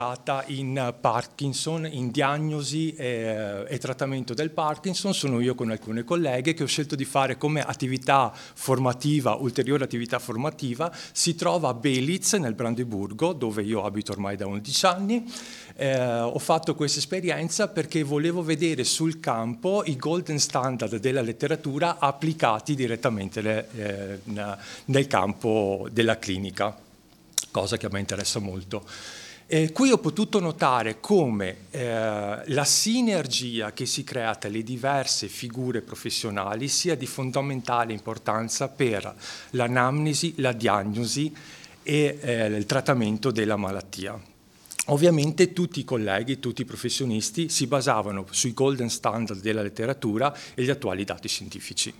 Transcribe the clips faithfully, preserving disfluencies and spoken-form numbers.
in Parkinson, in diagnosi e, e trattamento del Parkinson. Sono io con alcune colleghe che ho scelto di fare come attività formativa, ulteriore attività formativa. Si trova a Belitz nel Brandeburgo, dove io abito ormai da undici anni. Eh, ho fatto questa esperienza perché volevo vedere sul campo i golden standard della letteratura applicati direttamente le, eh, nel campo della clinica, cosa che a me interessa molto. Eh, qui ho potuto notare come eh, la sinergia che si crea tra le diverse figure professionali sia di fondamentale importanza per l'anamnesi, la diagnosi e eh, il trattamento della malattia. Ovviamente tutti i colleghi, tutti i professionisti si basavano sui golden standard della letteratura e gli attuali dati scientifici.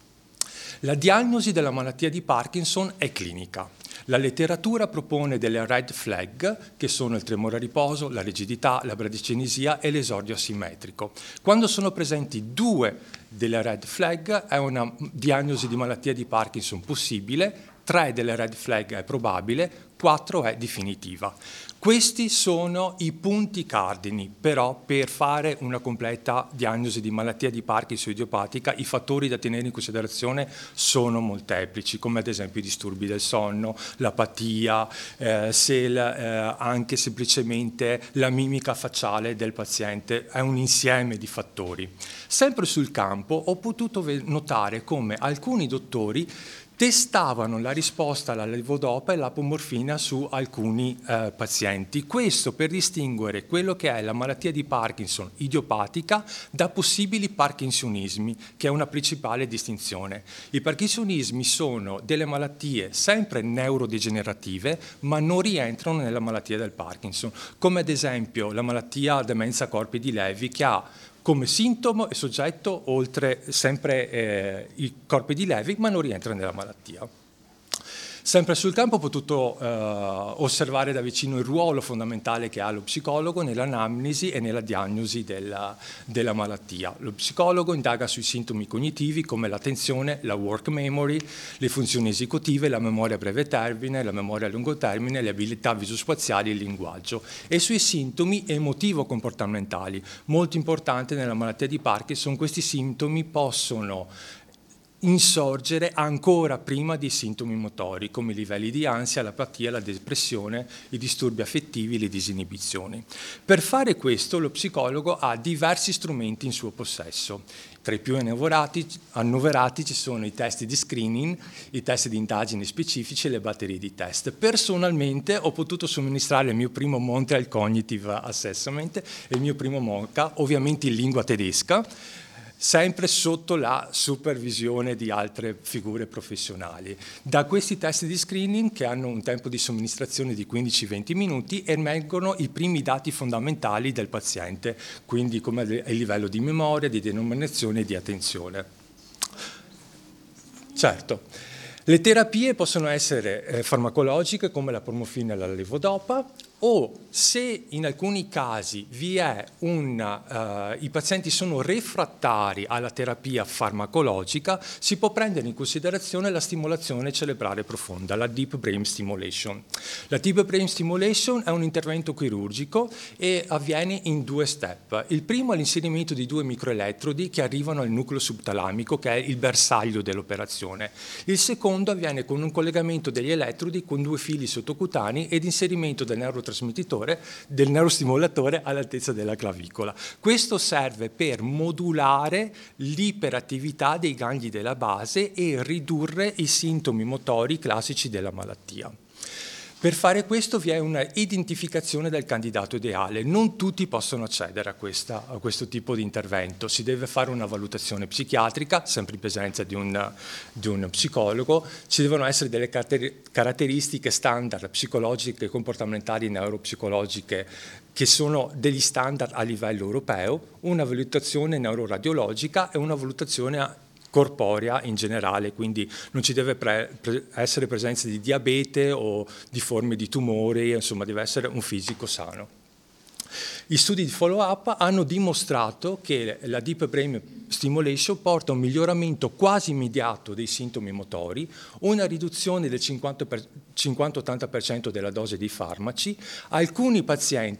La diagnosi della malattia di Parkinson è clinica. La letteratura propone delle red flag, che sono il tremore a riposo, la rigidità, la bradicinesia e l'esordio asimmetrico. Quando sono presenti due delle red flag è una diagnosi di malattia di Parkinson possibile, tre delle red flag è probabile, quattro è definitiva. Questi sono i punti cardini, però per fare una completa diagnosi di malattia di Parkinson idiopatica i fattori da tenere in considerazione sono molteplici, come ad esempio i disturbi del sonno, l'apatia, eh, se la, eh, anche semplicemente la mimica facciale del paziente, è un insieme di fattori. Sempre sul campo ho potuto notare come alcuni dottori testavano la risposta alla levodopa e l'apomorfina su alcuni eh, pazienti. Questo per distinguere quello che è la malattia di Parkinson idiopatica da possibili parkinsonismi, che è una principale distinzione. I parkinsonismi sono delle malattie sempre neurodegenerative, ma non rientrano nella malattia del Parkinson, come ad esempio la malattia demenza corpi di Levi, che ha come sintomo e soggetto oltre sempre eh, i corpi di Levi, ma non rientra nella malattia. Sempre sul campo ho potuto eh, osservare da vicino il ruolo fondamentale che ha lo psicologo nell'anamnesi e nella diagnosi della, della malattia. Lo psicologo indaga sui sintomi cognitivi come l'attenzione, la work memory, le funzioni esecutive, la memoria a breve termine, la memoria a lungo termine, le abilità visospaziali e il linguaggio, e sui sintomi emotivo-comportamentali. Molto importante nella malattia di Parkinson, questi sintomi possono insorgere ancora prima dei sintomi motori, come i livelli di ansia, l'apatia, la depressione, i disturbi affettivi, le disinibizioni. Per fare questo lo psicologo ha diversi strumenti in suo possesso. Tra i più annoverati, annoverati ci sono i test di screening, i test di indagine specifici e le batterie di test. Personalmente ho potuto somministrare il mio primo Montreal Cognitive Assessment e il mio primo MOCA, ovviamente in lingua tedesca, sempre sotto la supervisione di altre figure professionali. Da questi test di screening, che hanno un tempo di somministrazione di quindici venti minuti, emergono i primi dati fondamentali del paziente, quindi come il livello di memoria, di denominazione e di attenzione. Certo, le terapie possono essere eh, farmacologiche come la promorfina e la levodopa, o se in alcuni casi vi è un, uh, i pazienti sono refrattari alla terapia farmacologica, si può prendere in considerazione la stimolazione cerebrale profonda, la Deep Brain Stimulation. La Deep Brain Stimulation è un intervento chirurgico e avviene in due step. Il primo è l'inserimento di due microelettrodi che arrivano al nucleo subtalamico, che è il bersaglio dell'operazione. Il secondo avviene con un collegamento degli elettrodi con due fili sottocutanei ed inserimento del neurotrasmettitore del neurostimolatore all'altezza della clavicola. Questo serve per modulare l'iperattività dei gangli della base e ridurre i sintomi motori classici della malattia. Per fare questo vi è una identificazione del candidato ideale. Non tutti possono accedere a, questa, a questo tipo di intervento. Si deve fare una valutazione psichiatrica, sempre in presenza di un, di un psicologo. Ci devono essere delle caratteristiche standard psicologiche, comportamentali, neuropsicologiche, che sono degli standard a livello europeo, una valutazione neuroradiologica e una valutazione corporea in generale, quindi non ci deve pre pre essere presenza di diabete o di forme di tumori, insomma deve essere un fisico sano. I studi di follow-up hanno dimostrato che la Deep Brain Stimulation porta a un miglioramento quasi immediato dei sintomi motori, una riduzione del cinquanta ottanta per cento della dose dei farmaci. Alcuni pazienti